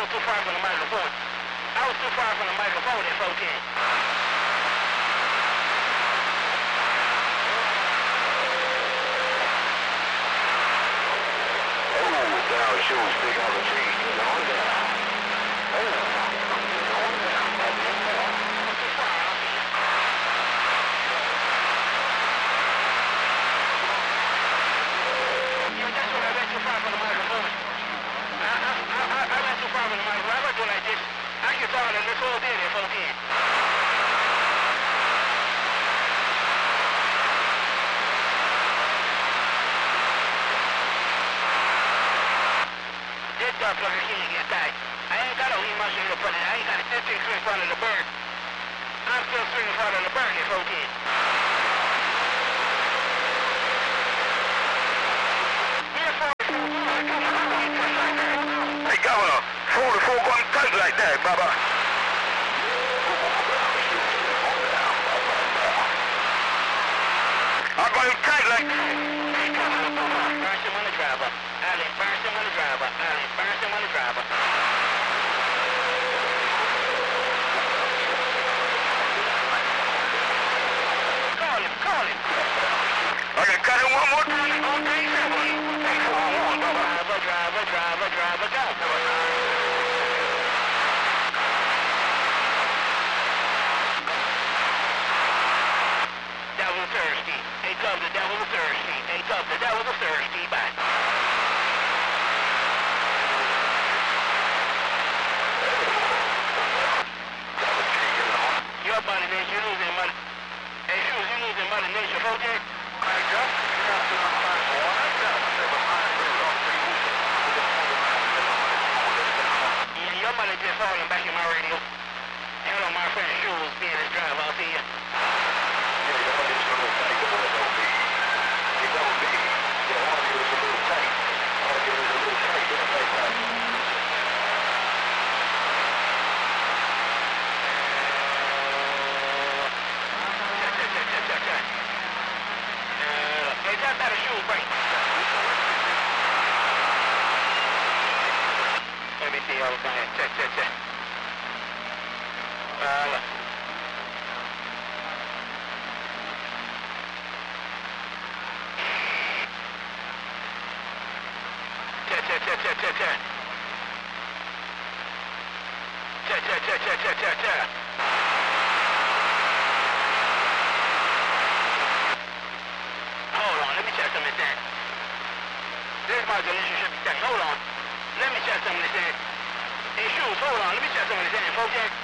was too far from the microphone. I was too far from the microphone at 410. Down shoes, big on the tree, on down. On down, that's it more. Yeah, that's what I ran too far from the microphone. I ran too far from the microphone. I ran doing like this. I can tell that this whole day at 410. Plug can't get tight. I ain't got a wee mushroom to put in. I ain't got a distance in front of the bird. I'm still swinging in front of the bird at 410. Hey, Governor, 44 going tight like that, Baba. I'm going tight like that. Burn him on the driver. Allen, burn him on the driver. Allen, burn him on the driver. Call him. I can cut him one more time. Okay, driver, go. That was thirsty. Hey, Cub, the devil was thirsty. Hey, Cub, the devil was thirsty. Bye. Your Mother Nature, you losing Mother. Hey, Shoes, you losing Mother Nature, okay? Yeah, your mother just falling back in my radio. Hell on my friend Shoes being his driver, I'll see ya. Hey, that's not a shoe break. Let me see everything. Check. Check. Hold on, let me check some of this. This is my relationship check. Hold on. Let me check some of this. Hey, Shoes, hold on. Let me check some of this. Okay?